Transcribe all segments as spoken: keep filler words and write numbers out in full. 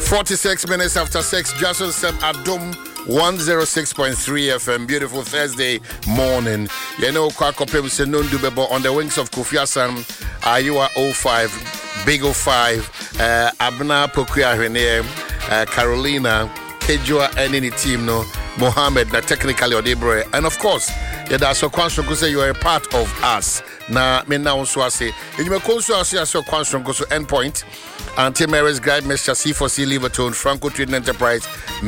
forty-six minutes after six, Jason Sem Adom one oh six point three F M. Beautiful Thursday morning. You know, Kwakopem Senundubebo on the wings of Kofi Asan. Ayua oh five, Big oh five, uh, Abna Pokuya Hene, uh, Carolina, Kejua, and any team, no, Mohammed, na technically Odebre. And of course, yeah, that's a question because you are a part of us. Na, me now so I say, you may also say, as a question because endpoint. Auntie Mary's Guide, Mister C four C Liverton, Franco Trading Enterprise,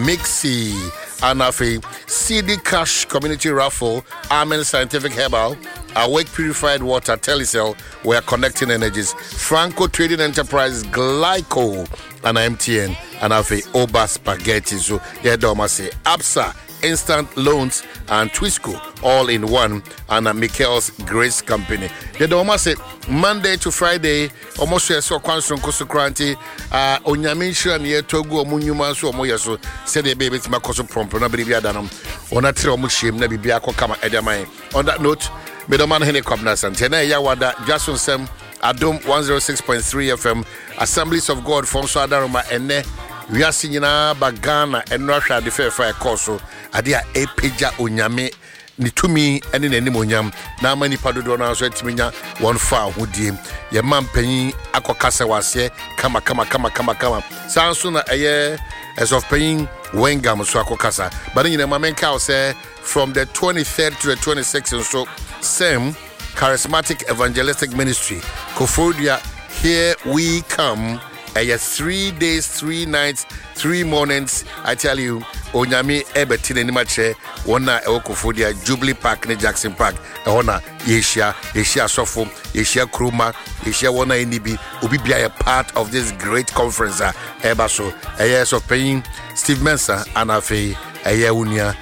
Mixi, Anafi, C D Cash Community Raffle, Amen Scientific Herbal, Awake Purified Water, Telecel, we are connecting energies, Franco Trading Enterprise, Glyco, and M T N, Anafi, Oba Spaghetti, so yeah, Doma say, Absa, Instant Loans, and Twisco, all in one, and uh, Michael's Grace Company. The Doma say, Monday to Friday, almost so Kwanson Kosukranti, uh, Onyamisha and Yetogo, Munyuma, so Moyaso, said the baby to Makoso Prompt, no baby Adanum, or not Mushim, Nabi Biako Kama Edamai. On that note, Medoman Hene Kobnas and Tene Yawada, Jason Sem, Adom one oh six point three F M, Assemblies of God, Fonso Adaroma, and Ne. We are seeing na Bagana and Russia the fair fire course. Adia e peja onyame ni tumi ene nanim onyam na mani padodo na so etiminya one fa hodie ye man panyin akokasa wase kama kama kama kama kama sanso na eye as of panyin wengam so akokasa but nyina mamenka say from the twenty-third to the twenty-sixth and so same charismatic evangelistic ministry Kofodia, here we come. Uh, three days, three nights, three mornings. I tell you, Onyami Ebertin and Mache, Wana Okofodia, Jubilee Park, ne Jackson Park, Ona Yeshia, Yeshia Sofo, Yeshia Kruma, Yeshia Wana Inibi, will be a part of this great conference. Ebaso, a years of paying Steve Mensa, Anafe, a Unia,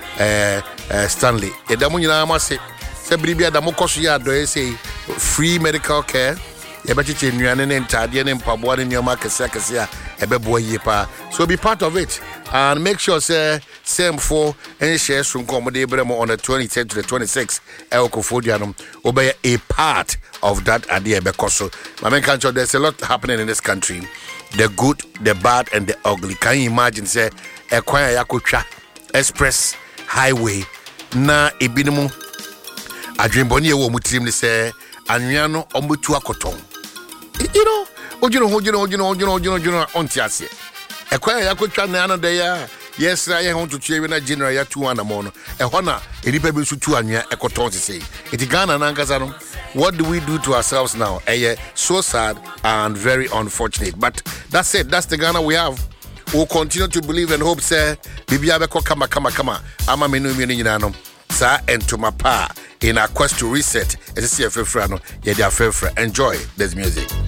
Stanley. Edamunina Mase, Sabribia Damokosia, do say free medical care. Ebachiche nnuane ne ntade ne mpaboa ne nyoma kese kese a ebeboa yie pa so be part of it and make sure say same for and share sunko de bremo on the twenty-third to the twenty-sixth Elkofodia no obey a part of that idea because so my man can't there's a lot happening in this country, the good, the bad, and the ugly. Can you imagine say Ekwan Yakotwa express highway na ebinumu adwenboni e wo mutim ni say anwea no ombetu akoton. You know, ojuno ojuno ojuno ojuno ojuno ojuno ontiase. Ekwan Yakotwa na another ya yes I want to cheer na general ya two and mono. E hona edipa be su two anwea ekoton say. Iti Ghana na nkasa no. What do we do to ourselves now? Eh, so sad and very unfortunate. But that's it. That's the Ghana we have. We'll continue to believe and hope say Bibia beko kama kama kama. Ama menu menu nyinano. Sa and to my pa in our quest to reset. It's a frano. Yeah, they are fair. Enjoy this music.